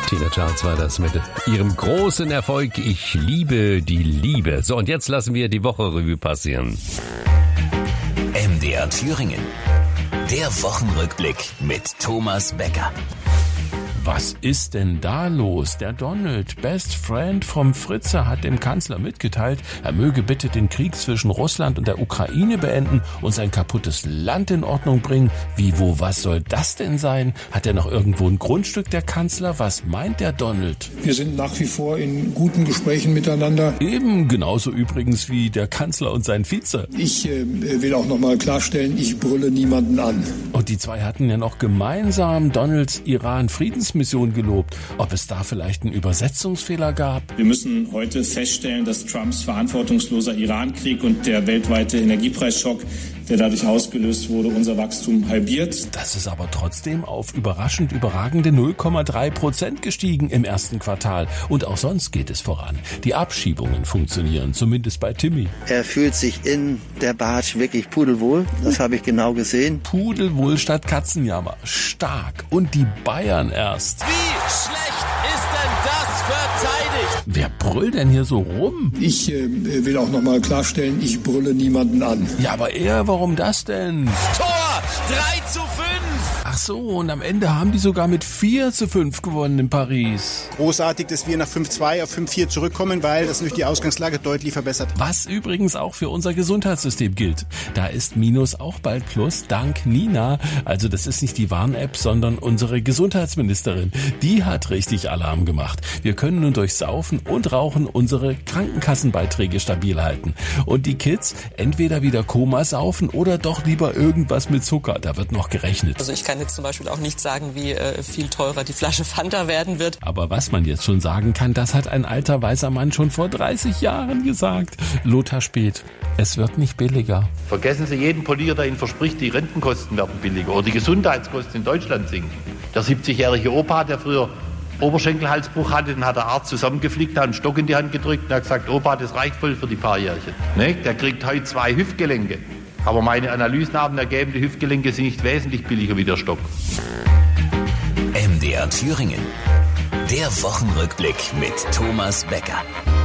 Tina Charles war das mit ihrem großen Erfolg Ich liebe die Liebe. So, und jetzt lassen wir die Woche Revue passieren. MDR Thüringen. Der Wochenrückblick mit Thomas Becker. Was ist denn da los? Der Donald, Best Friend vom Fritze, hat dem Kanzler mitgeteilt, er möge bitte den Krieg zwischen Russland und der Ukraine beenden und sein kaputtes Land in Ordnung bringen. Wie, wo, was soll das denn sein? Hat er noch irgendwo ein Grundstück, der Kanzler? Was meint der Donald? Wir sind nach wie vor in guten Gesprächen miteinander. Eben, genauso übrigens wie der Kanzler und sein Vize. Ich will auch nochmal klarstellen, ich brülle niemanden an. Und die zwei hatten ja noch gemeinsam Donalds Iran-Friedensmission gelobt. Ob es da vielleicht einen Übersetzungsfehler gab? Wir müssen heute feststellen, dass Trumps verantwortungsloser Irankrieg und der weltweite Energiepreisschock, der dadurch ausgelöst wurde, unser Wachstum halbiert. Das ist aber trotzdem auf überraschend überragende 0,3% gestiegen im ersten Quartal. Und auch sonst geht es voran. Die Abschiebungen funktionieren, zumindest bei Timmy. Er fühlt sich in der Bartsch wirklich pudelwohl. Das habe ich genau gesehen. Pudelwohl statt Katzenjammer. Stark. Und die Bayern erst. Wie schlecht ist denn das verteidigt? Wer brüllt denn hier so rum? Ich will auch nochmal klarstellen, ich brülle niemanden an. Ja, aber warum das denn? Tor 3:5. Ach so, und am Ende haben die sogar mit 4:5 gewonnen in Paris. Großartig, dass wir nach 5-2 auf 5-4 zurückkommen, weil das durch die Ausgangslage deutlich verbessert. Was übrigens auch für unser Gesundheitssystem gilt. Da ist Minus auch bald Plus, dank Nina. Also das ist nicht die Warn-App, sondern unsere Gesundheitsministerin. Die hat richtig Alarm gemacht. Wir können nun durch Saufen und Rauchen unsere Krankenkassenbeiträge stabil halten. Und die Kids entweder wieder Koma saufen oder doch lieber irgendwas mit Zucker. Da wird noch gerechnet. Also ich kann jetzt zum Beispiel auch nicht sagen, wie viel teurer die Flasche Fanta werden wird. Aber was man jetzt schon sagen kann, das hat ein alter weißer Mann schon vor 30 Jahren gesagt. Lothar Späth, es wird nicht billiger. Vergessen Sie jeden Politiker, der Ihnen verspricht, die Rentenkosten werden billiger oder die Gesundheitskosten in Deutschland sinken. Der 70-jährige Opa, der früher Oberschenkelhalsbruch hatte, den hat der Arzt zusammengeflickt, hat einen Stock in die Hand gedrückt und hat gesagt, Opa, das reicht voll für die paar Jährchen. Ne? Der kriegt heute 2 Hüftgelenke. Aber meine Analysen haben ergeben, die Hüftgelenke sind nicht wesentlich billiger wie der Stock. MDR Thüringen. Der Wochenrückblick mit Thomas Becker.